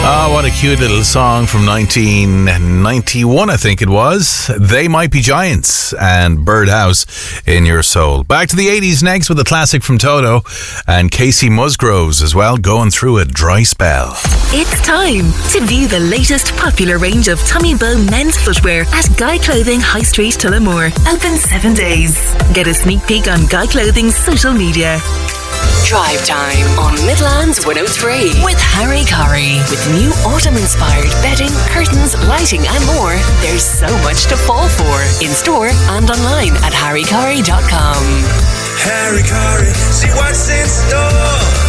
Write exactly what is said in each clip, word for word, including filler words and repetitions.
Oh, what a cute little song from nineteen ninety-one, I think it was. They Might Be Giants and Birdhouse in Your Soul. Back to the eighties next with a classic from Toto and Casey Musgroves as well, Going Through a Dry Spell. It's time to view the latest popular range of Tommy Bow men's footwear at Guy Clothing High Street, Tullamore. Open seven days. Get a sneak peek on Guy Clothing's social media. Drive time on Midlands one oh three with Harry Curry. With new autumn-inspired bedding, curtains, lighting and more, there's so much to fall for. In store and online at harry curry dot com. Harry Curry, see what's in store.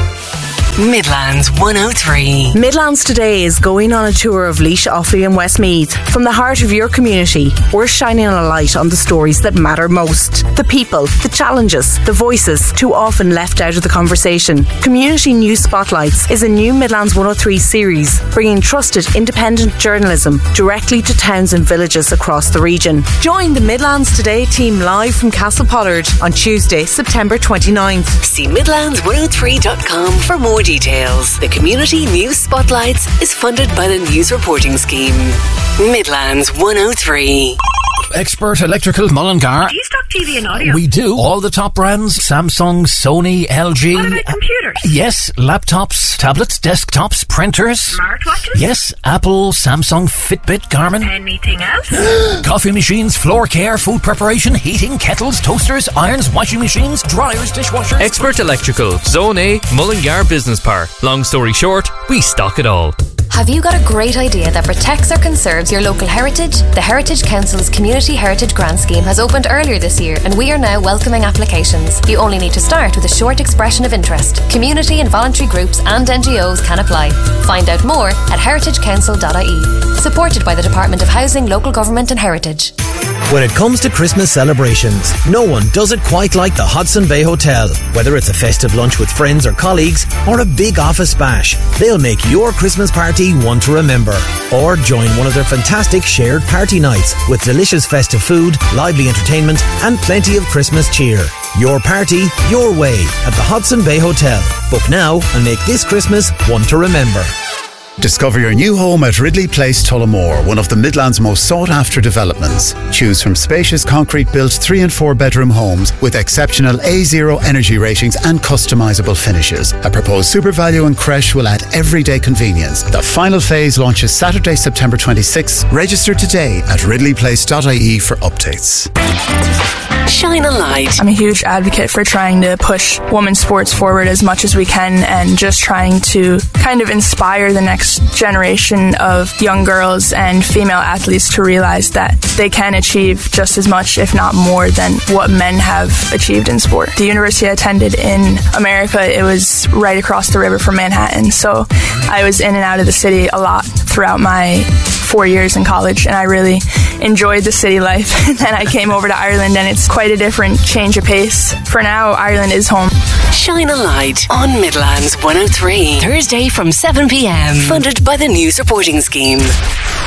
Midlands one oh three. Midlands Today is going on a tour of Laois, Offaly and Westmeath. From the heart of your community, we're shining a light on the stories that matter most. The people, the challenges, the voices, too often left out of the conversation. Community News Spotlights is a new Midlands one oh three series, bringing trusted independent journalism directly to towns and villages across the region. Join the Midlands Today team live from Castle Pollard on Tuesday, September twenty-ninth. See midlands one oh three dot com for more details. The Community News Spotlights is funded by the News Reporting Scheme. Midlands one oh three. Expert Electrical Mullingar. Do you stock T V and audio? We do. All the top brands. Samsung, Sony, L G. What about computers? Yes. Laptops, tablets, desktops, printers. Smartwatches? Yes. Apple, Samsung, Fitbit, Garmin. Anything else? Coffee machines, floor care, food preparation, heating, kettles, toasters, irons, washing machines, dryers, dishwashers. Expert Electrical, Zone A, Mullingar Business Park. Long story short, we stock it all. Have you got a great idea that protects or conserves your local heritage? The Heritage Council's Community Heritage Grant Scheme has opened earlier this year and we are now welcoming applications. You only need to start with a short expression of interest. Community and voluntary groups and N G Os can apply. Find out more at heritage council dot I E. Supported by the Department of Housing, Local Government and Heritage. When it comes to Christmas celebrations, no one does it quite like the Hudson Bay Hotel. Whether it's a festive lunch with friends or colleagues or a big office bash, they'll make your Christmas party one to remember. Or join one of their fantastic shared party nights with delicious festive food, lively entertainment and plenty of Christmas cheer. Your party, your way at the Hudson Bay Hotel. Book now and make this Christmas one to remember. Discover your new home at Ridley Place, Tullamore, one of the Midlands' most sought-after developments. Choose from spacious concrete-built three and four bedroom homes with exceptional A zero energy ratings and customisable finishes. A proposed super value and creche will add everyday convenience. The final phase launches Saturday, September twenty-sixth. Register today at ridley place dot I E for updates. Shine a light. I'm a huge advocate for trying to push women's sports forward as much as we can and just trying to kind of inspire the next generation of young girls and female athletes to realize that they can achieve just as much, if not more, than what men have achieved in sport. The university I attended in America, it was right across the river from Manhattan, so I was in and out of the city a lot throughout my four years in college, and I really enjoyed the city life. Then I came over to Ireland and it's quite a different change of pace. For now, Ireland is home. Shine a light on Midlands one oh three. Thursday from seven p.m. Funded by the News Reporting Scheme.